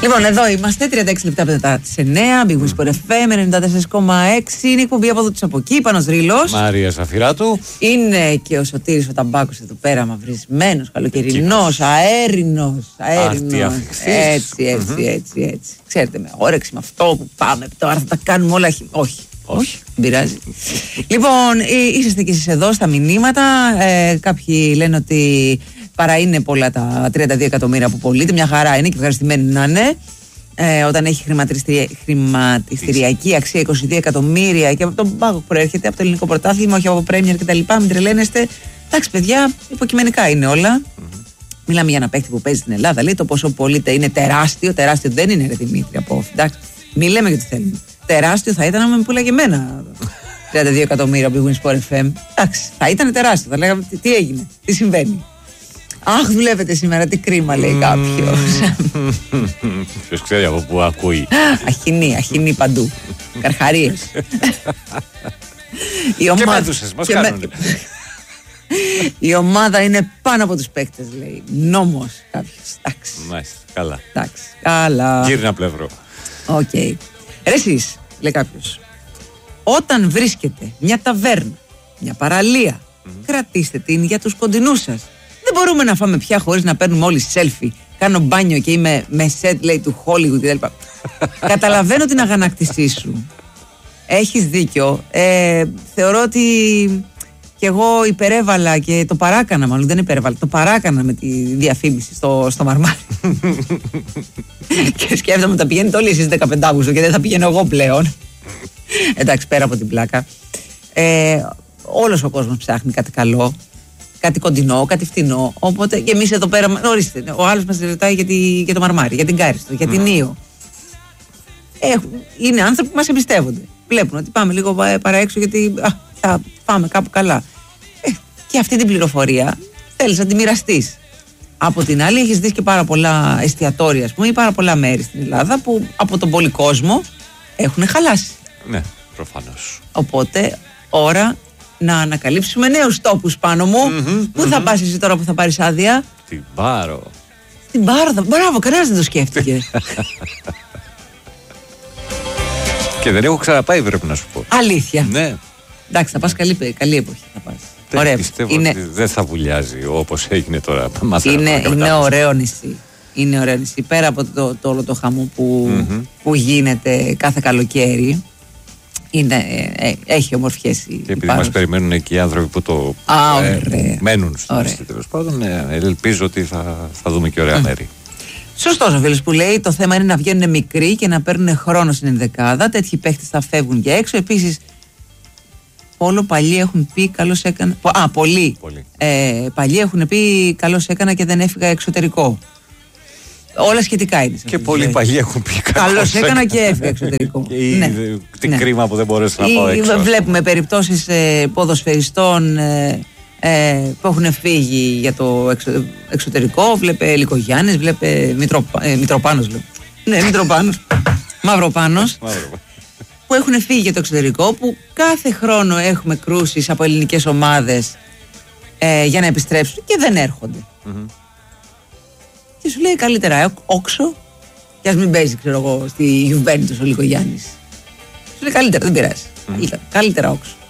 Λοιπόν, εδώ είμαστε, 36 λεπτά μετά τις 9, Big Win Sport FM 94,6. Είναι η εκπομπή από εδώ της από εκεί, Πάνος Ρήλος. Μαρία Σαφυράτου. Είναι και ο Σωτήρης ο Ταμπάκος εδώ πέρα, μαυρισμένος, καλοκαιρινός, αέρινος. Έτσι. Ξέρετε, με όρεξη με αυτό που πάμε τώρα, θα τα κάνουμε όλα. Όχι, δεν πειράζει. Λοιπόν, είσαστε και εσείς εδώ στα μηνύματα. Κάποιοι λένε ότι παρά είναι πολλά τα 32 εκατομμύρια που πωλείται. Μια χαρά είναι και ευχαριστημένοι να είναι. Όταν έχει χρηματιστηριακή αξία 22 εκατομμύρια και από τον πάγο που προέρχεται, από το ελληνικό πρωτάθλημα, όχι από Πρέμιερ κτλ. Μην τρελαίνεστε. Εντάξει, παιδιά, υποκειμενικά είναι όλα. Μιλάμε για ένα παίκτη που παίζει στην Ελλάδα. Λέει το ποσό πωλείται είναι τεράστιο. Τεράστιο δεν είναι, ρε Δημήτρη, από εντάξει. Μην λέμε γιατί θέλουμε. Τεράστιο θα ήταν να με πουλάγε εμένα 32 εκατομμύρια από Big Win Sport FM. Εντάξει, θα ήταν τεράστιο. Θα λέγαμε τι έγινε, τι συμβαίνει. Αχ, δουλεύετε σήμερα, τι κρίμα, λέει κάποιος. Ποιος ξέρει από πού ακούει. Αχινή παντού. Καρχαρίες. Και μέδουσες μας κάνουνε. Η ομάδα είναι πάνω από τους παίκτες, λέει. Νόμος κάποιος. Εντάξει. Μάλιστα, καλά. Εντάξει, καλά. Γύρνα πλευρό. Οκ. Ρε εσείς, λέει κάποιος, όταν βρίσκεται μια ταβέρνα, μια παραλία, κρατήστε την για τους κοντινούς σας. Δεν μπορούμε να φάμε πια χωρίς να παίρνουμε όλοι selfie. Κάνω μπάνιο και είμαι με set, λέει, του Hollywood κτλ. Καταλαβαίνω την αγανάκτησή σου. Έχεις δίκιο. Θεωρώ ότι κι εγώ υπερέβαλα και το παράκανα, μάλλον δεν υπερέβαλα, το παράκανα με τη διαφήμιση στο Μαρμάρι. Και σκέφτομαι τα πηγαίνετε όλοι εσείς 15 Αύγουστο και δεν θα πηγαίνω εγώ πλέον. Εντάξει, πέρα από την πλάκα. Όλος ο κόσμος ψάχνει κάτι καλό, κάτι κοντινό, κάτι φτηνό. Οπότε και εμείς εδώ πέρα, ορίστε, ο άλλος μας ρωτάει για το Μαρμάρι, για την Κάριστο, για την Ήο. Είναι άνθρωποι που μας εμπιστεύονται. Βλέπουν ότι πάμε λίγο παραέξω γιατί θα πάμε κάπου καλά. Και αυτή την πληροφορία θέλεις να τη μοιραστείς. Από την άλλη, έχεις δει και πάρα πολλά εστιατόρια, ας πούμε, ή πάρα πολλά μέρη στην Ελλάδα που από τον πολύ κόσμο έχουν χαλάσει. Ναι, προφανώς. Οπότε, ώρα να ανακαλύψουμε νέους τόπους, πάνω μου. Πού θα πας εσύ τώρα που θα πάρεις άδεια? Την Πάρο. Την Πάρο, μπράβο, κανένας δεν το σκέφτηκε. Και δεν έχω ξαναπάει, πρέπει να σου πω. Αλήθεια. Ναι. Εντάξει, θα πας καλή εποχή. Θα πας. Ωραία. Πιστεύω ότι δεν θα βουλιάζει όπως έγινε τώρα. Είναι ωραίο νησί. Είναι ωραίο νησί. Πέρα από το όλο το χαμό που γίνεται κάθε καλοκαίρι. Έχει ομορφιές. Και επειδή μας περιμένουν εκεί οι άνθρωποι που το μένουν στο νησί, τέλος πάντων, ελπίζω ότι θα δούμε και ωραία μέρη. Σωστός ο φίλος που λέει: το θέμα είναι να βγαίνουν μικροί και να παίρνουν χρόνο στην ενδεκάδα. Τέτοιοι παίχτες θα φεύγουν για έξω. Επίσης, όλο παλιοί έχουν πει καλώς έκανα. Πολλοί. Παλιοί έχουν πει καλώς έκανα και δεν έφυγα εξωτερικό. Όλα σχετικά είναι. Και πολλοί παλιοί έχουν πει καλώς έκανα και έφυγα εξωτερικό. Τι κρίμα που δεν μπορέσα να πάω έξω. Βλέπουμε περιπτώσεις ποδοσφαιριστών που έχουν φύγει για το εξωτερικό. Βλέπε Λικογιάννης, βλέπε Μητροπάνος. Ναι, Μητροπάνος. Μαυροπάνος. Που έχουν φύγει για το εξωτερικό, που κάθε χρόνο έχουμε κρούσεις από ελληνικές ομάδες για να επιστρέψουν και δεν έρχονται. Και σου λέει καλύτερα όξο, και ας μην παίζει, ξέρω εγώ, στη Juventus ο Λικογιάννης. Σου λέει καλύτερα, δεν πειράζει. Καλύτερα όξο.